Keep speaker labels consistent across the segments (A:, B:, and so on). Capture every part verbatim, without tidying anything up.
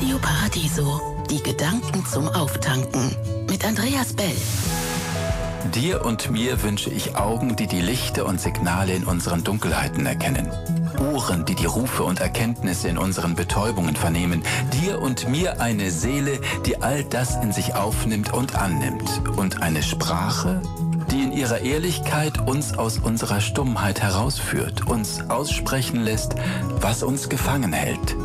A: Radio Paradiso. Die Gedanken zum Auftanken. Mit Andreas Bell.
B: Dir und mir wünsche ich Augen, die die Lichter und Signale in unseren Dunkelheiten erkennen. Ohren, die die Rufe und Erkenntnisse in unseren Betäubungen vernehmen. Dir und mir eine Seele, die all das in sich aufnimmt und annimmt. Und eine Sprache, die in ihrer Ehrlichkeit uns aus unserer Stummheit herausführt, uns aussprechen lässt, was uns gefangen hält.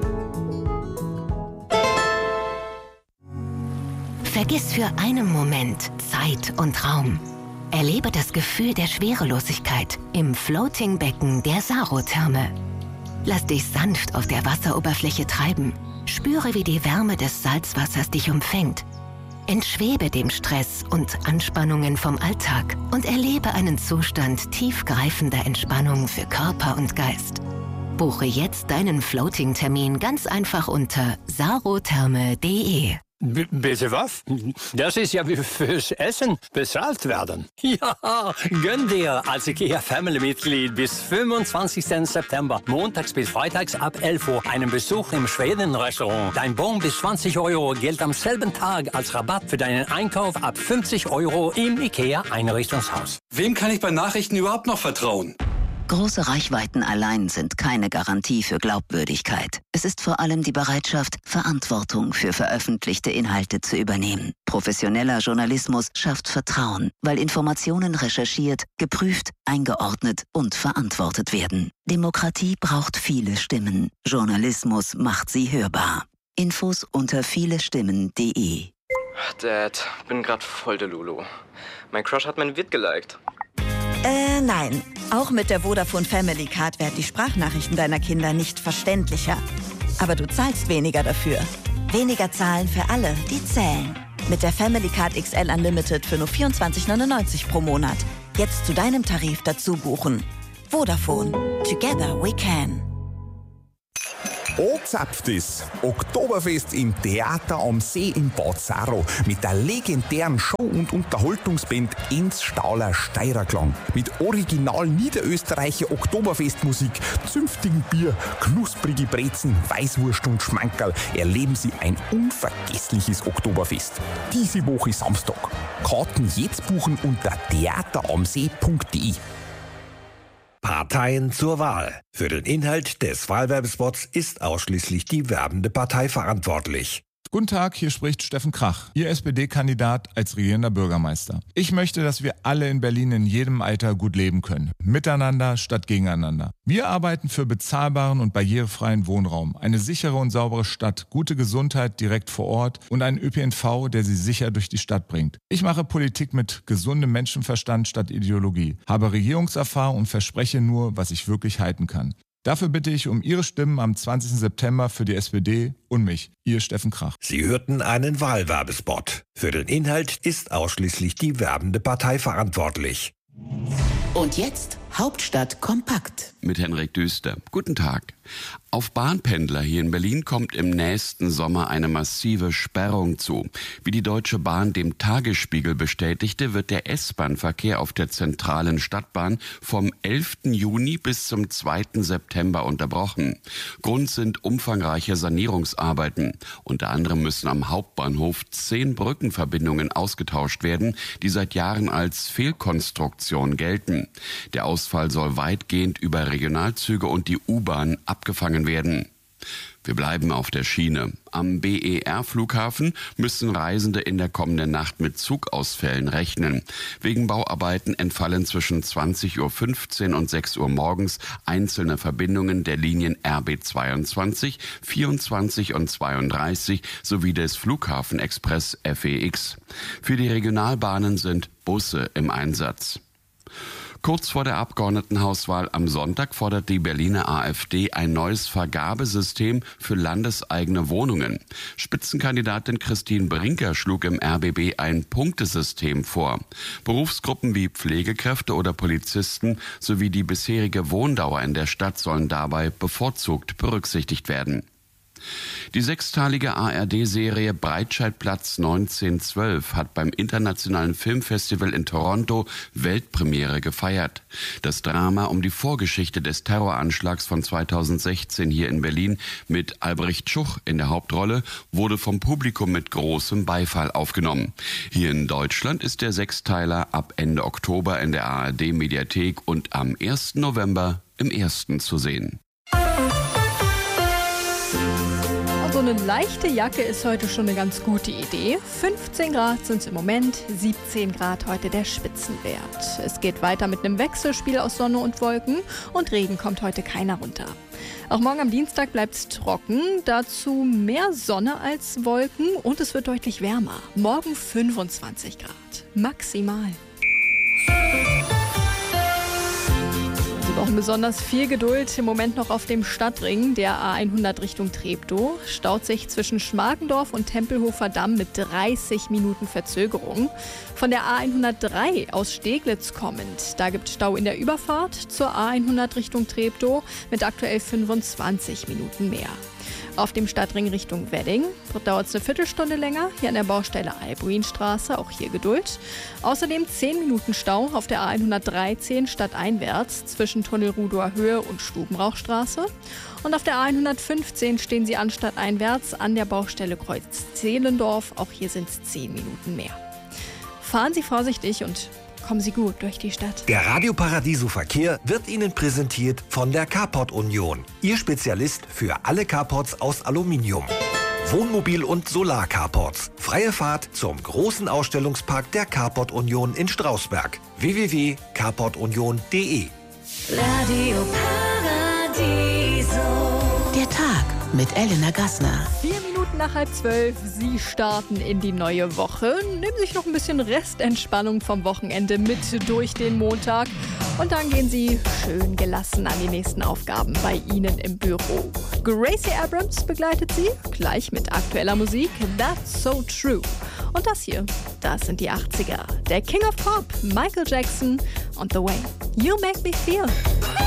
C: Vergiss für einen Moment Zeit und Raum. Erlebe das Gefühl der Schwerelosigkeit im Floating-Becken der Sarotherme. Lass dich sanft auf der Wasseroberfläche treiben. Spüre, wie die Wärme des Salzwassers dich umfängt. Entschwebe dem Stress und Anspannungen vom Alltag und erlebe einen Zustand tiefgreifender Entspannung für Körper und Geist. Buche jetzt deinen Floating-Termin ganz einfach unter sarotherme punkt de.
D: B- bitte was? Das ist ja wie fürs Essen bezahlt werden. Ja, gönn dir als IKEA-Family-Mitglied bis fünfundzwanzigsten September, montags bis freitags ab elf Uhr, einen Besuch im Schweden-Restaurant. Dein Bon bis zwanzig Euro gilt am selben Tag als Rabatt für deinen Einkauf ab fünfzig Euro im IKEA-Einrichtungshaus.
E: Wem kann ich bei Nachrichten überhaupt noch vertrauen?
F: Große Reichweiten allein sind keine Garantie für Glaubwürdigkeit. Es ist vor allem die Bereitschaft, Verantwortung für veröffentlichte Inhalte zu übernehmen. Professioneller Journalismus schafft Vertrauen, weil Informationen recherchiert, geprüft, eingeordnet und verantwortet werden. Demokratie braucht viele Stimmen. Journalismus macht sie hörbar. Infos unter vielestimmen punkt de.
G: Dad, bin grad voll der Lulu. Mein Crush hat mein Vid geliked.
H: Äh, nein. Auch mit der Vodafone Family Card werden die Sprachnachrichten deiner Kinder nicht verständlicher. Aber du zahlst weniger dafür. Weniger zahlen für alle, die zählen. Mit der Family Card X L Unlimited für nur vierundzwanzig neunundneunzig pro Monat. Jetzt zu deinem Tarif dazu buchen. Vodafone. Together we can.
I: Anzapft ist Oktoberfest im Theater am See in Bad Saro mit der legendären Show- und Unterhaltungsband Enz Stahler Steirerklang. Mit original niederösterreichischer Oktoberfestmusik, zünftigen Bier, knusprige Brezen, Weißwurst und Schmankerl erleben Sie ein unvergessliches Oktoberfest. Diese Woche Samstag. Karten jetzt buchen unter theateramsee punkt de.
J: Parteien zur Wahl. Für den Inhalt des Wahlwerbespots ist ausschließlich die werbende Partei verantwortlich.
K: Guten Tag, hier spricht Steffen Krach, Ihr S P D-Kandidat als regierender Bürgermeister. Ich möchte, dass wir alle in Berlin in jedem Alter gut leben können. Miteinander statt gegeneinander. Wir arbeiten für bezahlbaren und barrierefreien Wohnraum, eine sichere und saubere Stadt, gute Gesundheit direkt vor Ort und einen Ö P N V, der Sie sicher durch die Stadt bringt. Ich mache Politik mit gesundem Menschenverstand statt Ideologie, habe Regierungserfahrung und verspreche nur, was ich wirklich halten kann. Dafür bitte ich um Ihre Stimmen am zwanzigsten September für die S P D und mich, Ihr Steffen Krach.
J: Sie hörten einen Wahlwerbespot. Für den Inhalt ist ausschließlich die werbende Partei verantwortlich.
A: Und jetzt Hauptstadt kompakt.
L: Mit Henrik Düster. Guten Tag. Auf Bahnpendler hier in Berlin kommt im nächsten Sommer eine massive Sperrung zu. Wie die Deutsche Bahn dem Tagesspiegel bestätigte, wird der S-Bahn-Verkehr auf der zentralen Stadtbahn vom elften Juni bis zum zweiten September unterbrochen. Grund sind umfangreiche Sanierungsarbeiten. Unter anderem müssen am Hauptbahnhof zehn Brückenverbindungen ausgetauscht werden, die seit Jahren als Fehlkonstruktion gelten. Der Ausfall soll weitgehend über Regionalzüge und die U-Bahn abgefangen werden. Wir bleiben auf der Schiene. Am B E R-Flughafen müssen Reisende in der kommenden Nacht mit Zugausfällen rechnen. Wegen Bauarbeiten entfallen zwischen zwanzig Uhr fünfzehn und sechs Uhr morgens einzelne Verbindungen der Linien R B zweiundzwanzig, vierundzwanzig und zweiunddreißig sowie des Flughafenexpress F E X. Für die Regionalbahnen sind Busse im Einsatz. Kurz vor der Abgeordnetenhauswahl am Sonntag fordert die Berliner AfD ein neues Vergabesystem für landeseigene Wohnungen. Spitzenkandidatin Christine Brinker schlug im R B B ein Punktesystem vor. Berufsgruppen wie Pflegekräfte oder Polizisten sowie die bisherige Wohndauer in der Stadt sollen dabei bevorzugt berücksichtigt werden. Die sechsteilige A R D-Serie Breitscheidplatz neunzehnhundertzwölf hat beim Internationalen Filmfestival in Toronto Weltpremiere gefeiert. Das Drama um die Vorgeschichte des Terroranschlags von zweitausendsechzehn hier in Berlin mit Albrecht Schuch in der Hauptrolle wurde vom Publikum mit großem Beifall aufgenommen. Hier in Deutschland ist der Sechsteiler ab Ende Oktober in der A R D-Mediathek und am ersten November im Ersten zu sehen.
M: So eine leichte Jacke ist heute schon eine ganz gute Idee. fünfzehn Grad sind es im Moment, siebzehn Grad heute der Spitzenwert. Es geht weiter mit einem Wechselspiel aus Sonne und Wolken und Regen kommt heute keiner runter. Auch morgen am Dienstag bleibt es trocken, dazu mehr Sonne als Wolken und es wird deutlich wärmer. Morgen fünfundzwanzig Grad, maximal. Sie brauchen besonders viel Geduld im Moment noch auf dem Stadtring. Der A hundert Richtung Treptow staut sich zwischen Schmargendorf und Tempelhofer Damm mit dreißig Minuten Verzögerung. Von der A hundertdrei aus Steglitz kommend, da gibt es Stau in der Überfahrt zur A hundert Richtung Treptow mit aktuell fünfundzwanzig Minuten mehr. Auf dem Stadtring Richtung Wedding dauert es eine Viertelstunde länger, hier an der Baustelle Albuinstraße, auch hier Geduld. Außerdem zehn Minuten Stau auf der A hundertdreizehn stadteinwärts zwischen Tunnelrudower Höhe und Stubenrauchstraße. Und auf der A hundertfünfzehn stehen Sie an stadteinwärts an der Baustelle Kreuz Zehlendorf, auch hier sind es zehn Minuten mehr. Fahren Sie vorsichtig und kommen Sie gut durch die Stadt.
N: Der Radio Paradiso Verkehr wird Ihnen präsentiert von der Carport Union. Ihr Spezialist für alle Carports aus Aluminium. Wohnmobil- und Solar-Carports. Freie Fahrt zum großen Ausstellungspark der Carport Union in Strausberg. w w w punkt carport union punkt d e
A: Radio Paradiso. Der Tag mit Elena Gassner.
M: Vier Minuten nach halb zwölf, Sie starten in die neue Woche. Nehmen sich noch ein bisschen Restentspannung vom Wochenende mit durch den Montag. Und dann gehen Sie schön gelassen an die nächsten Aufgaben bei Ihnen im Büro. Gracie Abrams begleitet Sie gleich mit aktueller Musik. That's So True. Und das hier, das sind die achtziger. Der King of Pop, Michael Jackson und The Way You Make Me Feel.